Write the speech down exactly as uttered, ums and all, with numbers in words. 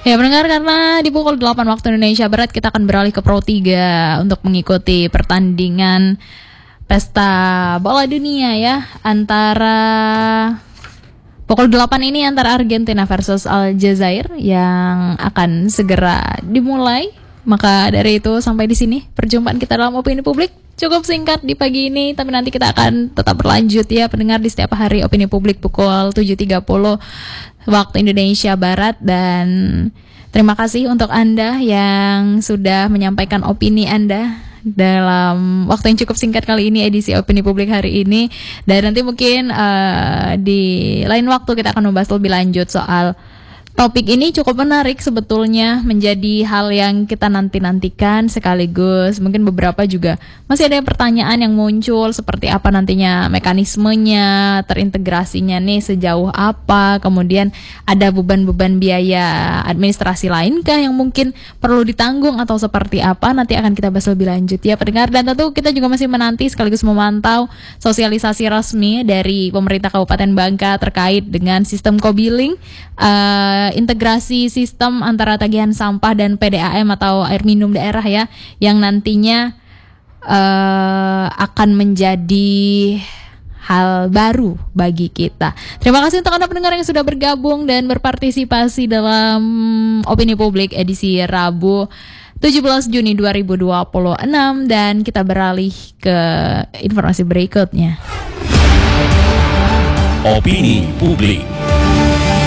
Ya pendengar, karena di pukul delapan waktu Indonesia Barat kita akan beralih ke Pro tiga untuk mengikuti pertandingan Pesta Bola Dunia ya, antara pukul delapan ini antara Argentina versus Aljazair yang akan segera dimulai. Maka dari itu sampai di sini perjumpaan kita dalam Opini Publik. Cukup singkat di pagi ini, tapi nanti kita akan tetap berlanjut ya pendengar di setiap hari Opini Publik pukul tujuh tiga puluh waktu Indonesia Barat. Dan terima kasih untuk Anda yang sudah menyampaikan opini Anda dalam waktu yang cukup singkat kali ini, edisi Opini Publik hari ini. Dan nanti mungkin uh, di lain waktu kita akan membahas lebih lanjut soal topik ini. Cukup menarik sebetulnya, menjadi hal yang kita nanti-nantikan sekaligus mungkin beberapa juga masih ada pertanyaan yang muncul seperti apa nantinya mekanismenya, terintegrasinya nih sejauh apa, kemudian ada beban-beban biaya administrasi lainkah yang mungkin perlu ditanggung atau seperti apa, nanti akan kita bahas lebih lanjut ya pendengar. Dan tentu kita juga masih menanti sekaligus memantau sosialisasi resmi dari pemerintah Kabupaten Bangka terkait dengan sistem co-billing, uh, integrasi sistem antara tagihan sampah dan P D A M atau air minum daerah ya, yang nantinya uh, akan menjadi hal baru bagi kita. Terima kasih untuk Anda pendengar yang sudah bergabung dan berpartisipasi dalam Opini Publik edisi Rabu tujuh belas Juni dua ribu dua puluh enam, dan kita beralih ke informasi berikutnya. Opini Publik.